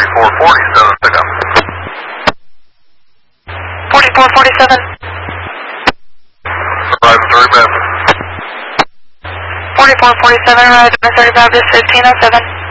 4447 pickup. 4447. 535. 4447, arrived on 35 to 1507.